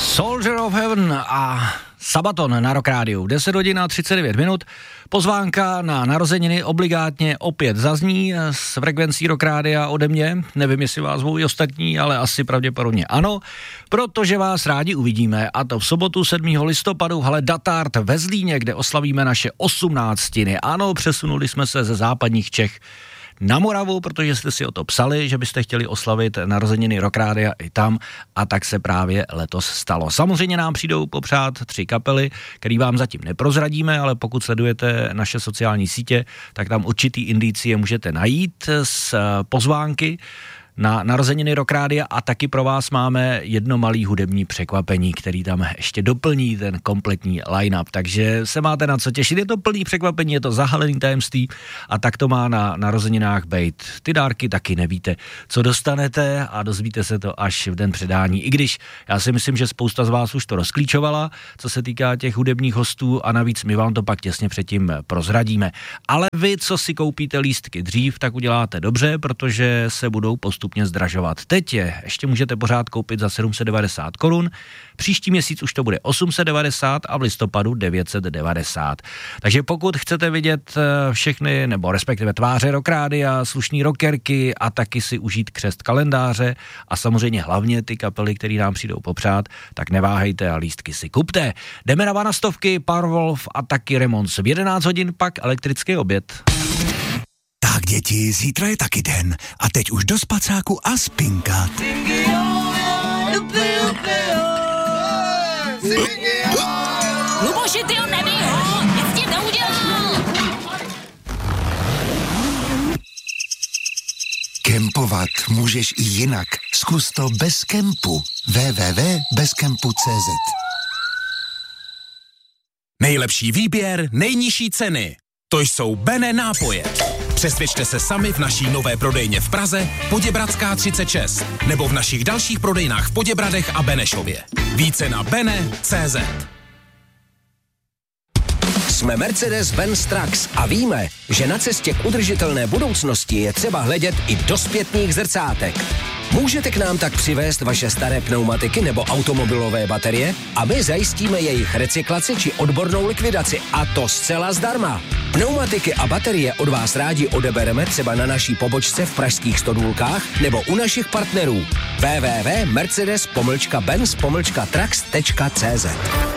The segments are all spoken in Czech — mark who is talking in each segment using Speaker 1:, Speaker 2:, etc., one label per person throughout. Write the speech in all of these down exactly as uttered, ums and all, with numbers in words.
Speaker 1: Soldier of Heaven a Sabaton na Rock Rádiu. deset hodin a třicet devět minut. Pozvánka na narozeniny obligátně opět zazní s frekvencí Rock Rádia ode mě. Nevím, jestli vás zvou i ostatní, ale asi pravděpodobně ano, protože vás rádi uvidíme, a to v sobotu sedmého listopadu v hale Datart ve Zlíně, kde oslavíme naše osmnáctiny. Ano, přesunuli jsme se ze západních Čech na Moravu, protože jste si o to psali, že byste chtěli oslavit narozeniny Rock Rádia i tam, a tak se právě letos stalo. Samozřejmě nám přijdou popřát tři kapely, který vám zatím neprozradíme, ale pokud sledujete naše sociální sítě, tak tam určitý indicie můžete najít z pozvánky na narozeniny Rock Rádia, a taky pro vás máme jedno malý hudební překvapení, který tam ještě doplní ten kompletní line-up, takže se máte na co těšit. Je to plný překvapení, je to zahalený tajemství, a tak to má na narozeninách bejt. Ty dárky taky nevíte, co dostanete, a dozvíte se to až v den předání, i když já si myslím, že spousta z vás už to rozklíčovala, co se týká těch hudebních hostů, a navíc my vám to pak těsně předtím prozradíme. Ale vy, co si koupíte lístky dřív, tak uděláte dobře, protože se budou postupně zdražovat. Teď je ještě můžete pořád koupit za sedm set devadesát korun, příští měsíc už to bude osm set devadesát a v listopadu devět set devadesát. Takže pokud chcete vidět všechny, nebo respektive tváře Rock Rádia, slušný rockerky, a taky si užít křest kalendáře a samozřejmě hlavně ty kapely, které nám přijdou popřát, tak neváhejte a lístky si kupte. Jdeme na vanastovky, Powerwolf a taky Ramones. V jedenáct hodin pak elektrický oběd.
Speaker 2: Tak děti, zítra je taky den a teď už do spacáku a spinkat.
Speaker 3: Luboši, ty ho nebij ho, nic ti neudělal.
Speaker 2: Kempovat můžeš i jinak. Zkus to bez kempu. w w w tečka bez kempu tečka c z.
Speaker 4: Nejlepší výběr, nejnižší ceny. To jsou Bene nápoje. Přesvědčte se sami v naší nové prodejně v Praze, Poděbradská třicet šest, nebo v našich dalších prodejnách v Poděbradech a Benešově. Více na bene tečka cé zet.
Speaker 5: Jsme Mercedes-Benz Trucks a víme, že na cestě k udržitelné budoucnosti je třeba hledět i do zpětných zrcátek. Můžete k nám tak přivést vaše staré pneumatiky nebo automobilové baterie a my zajistíme jejich recyklaci či odbornou likvidaci, a to zcela zdarma. Pneumatiky a baterie od vás rádi odebereme třeba na naší pobočce v pražských Stodůlkách nebo u našich partnerů. w w w tečka mercedes benz trucks tečka cé zet.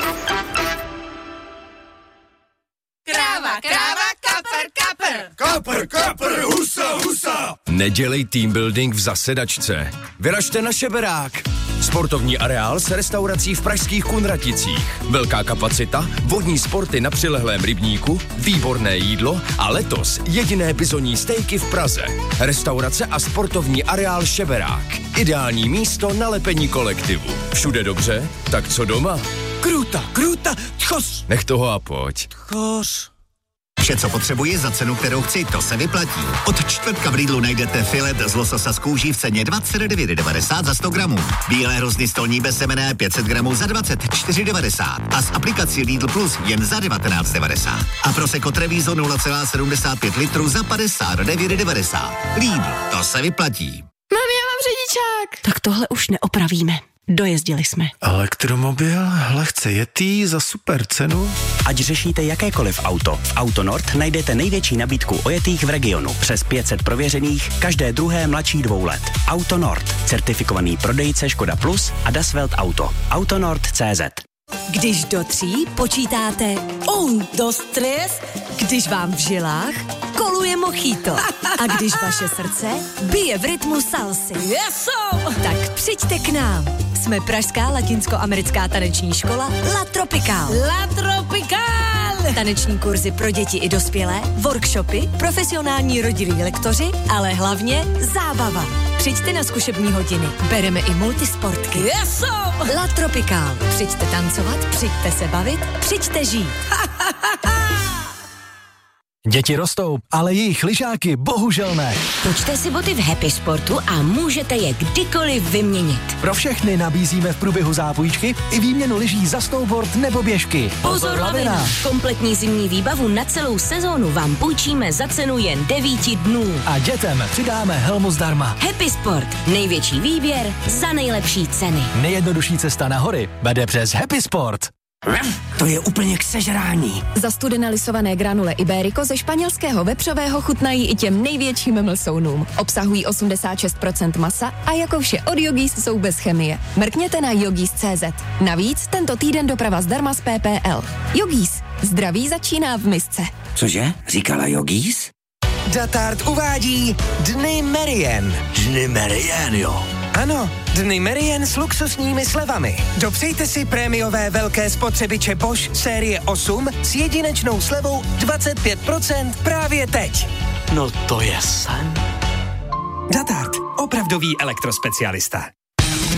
Speaker 3: Kráva, kráva, kapr, kapr.
Speaker 2: Kapr, kapr, husa, husa.
Speaker 6: Nedělej team building v zasedačce. Vyražte na Šeberák. Sportovní areál s restaurací v pražských Kunraticích. Velká kapacita, vodní sporty na přilehlém rybníku, výborné jídlo a letos jediné bizonní stejky v Praze. Restaurace a sportovní areál Šeberák. Ideální místo na lepení kolektivu. Všude dobře, tak co doma?
Speaker 2: Kruta, kruta, tchos.
Speaker 6: Nech toho a pojď.
Speaker 2: Tchos.
Speaker 7: Vše, co potřebuji za cenu, kterou chci, to se vyplatí. Od čtvrtka v Lidlu najdete filet z lososa z kůží v ceně dvacet devět devadesát za sto gramů. Bílé hrozny stolní bezsemenné pět set gramů za dvacet čtyři devadesát. A s aplikací Lidl Plus jen za devatenáct devadesát. A Prosecco Treviso nula celá sedmdesát pět litrů za padesát devět devadesát. Lidl, to se vyplatí.
Speaker 3: Mami, já mám řidičák. Tak tohle už neopravíme. Dojezdili jsme.
Speaker 8: Elektromobil, lehce jetý za super cenu.
Speaker 9: Ať řešíte jakékoliv auto, v Autonord najdete největší nabídku ojetých v regionu. Přes pět set prověřených, každé druhé mladší dvou let. Autonord, certifikovaný prodejce Škoda Plus a Dasvelt Auto. Autonord tečka cé zet.
Speaker 10: Když do tří počítáte un, dos, tres, když vám v žilách koluje mojito a když vaše srdce bije v rytmu salsy. Yeso! Tak přijďte k nám. Jsme pražská latinskoamerická taneční škola La Tropical. La Tropical! Taneční kurzy pro děti i dospělé, workshopy, profesionální rodilí lektoři, ale hlavně zábava. Přijďte na zkušební hodiny. Bereme i multisportky. Yeso! La Tropical. Přijďte tancovat, přijďte se bavit, přijďte žít.
Speaker 11: Děti rostou, ale jejich lyžáky bohužel ne.
Speaker 10: Počte si boty v Happy Sportu a můžete je kdykoliv vyměnit.
Speaker 11: Pro všechny nabízíme v průběhu zápůjčky i výměnu lyží za snowboard nebo běžky.
Speaker 10: Pozor, lavina! Kompletní zimní výbavu na celou sezónu vám půjčíme za cenu jen devíti dnů.
Speaker 11: A dětem přidáme helmu zdarma.
Speaker 10: Happy Sport. Největší výběr za nejlepší ceny.
Speaker 11: Nejjednodušší cesta na hory vede přes Happy Sport.
Speaker 5: To je úplně k sežrání.
Speaker 3: Zastudené lisované granule Iberico ze španělského vepřového chutnají i těm největším mlsounům. Obsahují osmdesát šest procent masa a jako vše od Yogis jsou bez chemie. Mrkněte na yogis tečka cé zet. Navíc tento týden doprava zdarma z P P L. Yogis. Zdraví začíná v misce.
Speaker 5: Cože? Říkala Yogis?
Speaker 12: Datart uvádí Dny Merien.
Speaker 5: Dny Merien, jo.
Speaker 12: Ano, Dny Merien s luxusními slevami. Dopřejte si prémiové velké spotřebiče Bosch série osm s jedinečnou slevou dvacet pět procent právě teď.
Speaker 5: No to je sen.
Speaker 12: Datart, opravdový elektrospecialista.